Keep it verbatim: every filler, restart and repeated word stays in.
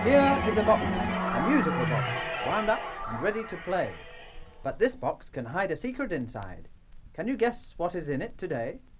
Here is a box, a musical box, wound up and ready to play. But this box can hide a secret inside. Can you guess what is in it today?